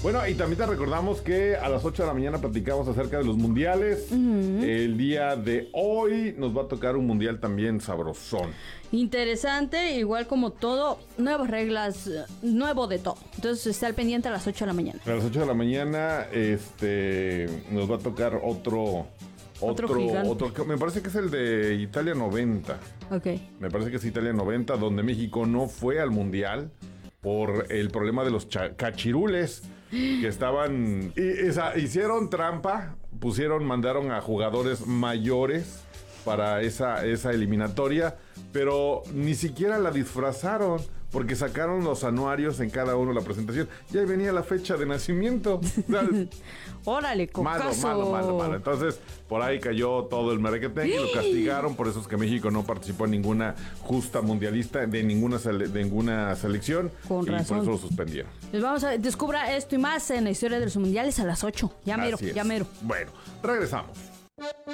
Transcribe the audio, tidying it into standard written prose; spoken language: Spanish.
Bueno, y también te recordamos que a las 8 de la mañana platicamos acerca de los mundiales. El día de hoy nos va a tocar un mundial también sabrosón. Interesante, igual como todo, nuevas reglas, nuevo de todo. Entonces está al pendiente a las 8 de la mañana. A las 8 de la mañana nos va a tocar otro gigante. Me parece que es el de Italia 90. Ok. Me parece que es Italia 90, donde México no fue al mundial por el problema de los cachirules que estaban... hicieron trampa, mandaron a jugadores mayores para esa eliminatoria, pero ni siquiera la disfrazaron, porque sacaron los anuarios en cada uno de la presentación. Y ahí venía la fecha de nacimiento. Órale, cocazo. Malo. Entonces, por ahí cayó todo el merequetengue y lo castigaron. Por eso es que México no participó en ninguna justa mundialista de ninguna selección. Con razón. Por eso lo suspendieron. Les vamos a descubrir esto y más en la historia de los mundiales a las 8. Ya mero. Bueno, regresamos.